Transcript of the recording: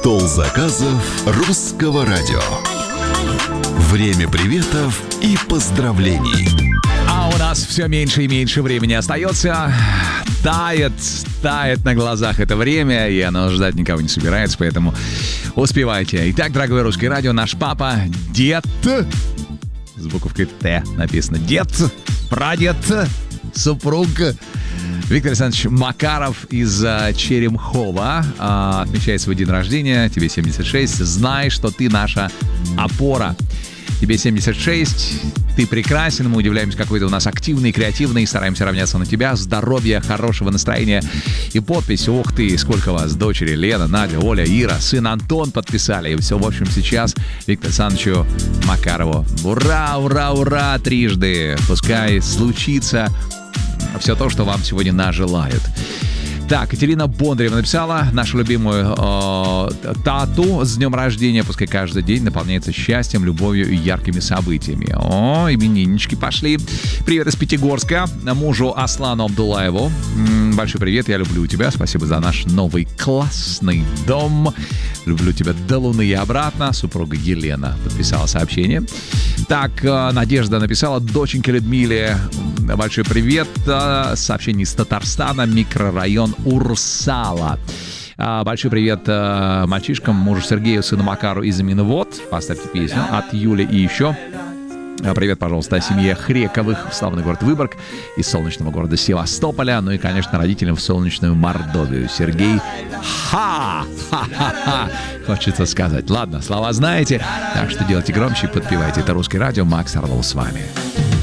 Стол заказов Русского радио. Время приветов и поздравлений. А у нас все меньше и меньше времени остается. Тает на глазах это время, и оно ждать никого не собирается, поэтому успевайте. Итак, дорогое Русское радио, наш папа, дед, с буковкой Т написано, дед, прадед, супруг Виктор Александрович Макаров из Черемхова отмечает свой день рождения. Тебе 76. Знай, что ты наша опора. Тебе 76. Ты прекрасен. Мы удивляемся, какой ты у нас активный, креативный. Стараемся равняться на тебя. Здоровья, хорошего настроения. И подпись. Ух ты, сколько вас. Дочери Лена, Надя, Оля, Ира, сын Антон подписали. И все, в общем, сейчас Виктору Александровичу Макарову. Ура, ура, ура трижды. Пускай случится все то, что вам сегодня нажелают. Так, Катерина Бондарева написала нашу любимую тату с днем рождения. Пускай каждый день наполняется счастьем, любовью и яркими событиями. О, имениннички пошли. Привет из Пятигорска. Мужу Аслану Абдулаеву. Большой привет, я люблю тебя. Спасибо за наш новый классный дом. Люблю тебя до луны и обратно. Супруга Елена подписала сообщение. Так, Надежда написала доченьке Людмиле. Большой привет. Сообщение из Татарстана. Микрорайон Урсала. Большой привет мальчишкам, мужу Сергею, сыну Макару из Минвод. Поставьте песню от Юли и еще. Привет, пожалуйста, семье Хрековых в славный город Выборг из солнечного города Севастополя. Ну и, конечно, родителям в солнечную Мордовию. Сергей ха-ха-ха, хочется сказать. Ладно, слова знаете, так что делайте громче и подпевайте. Это Русское радио, Макс Орлов с вами.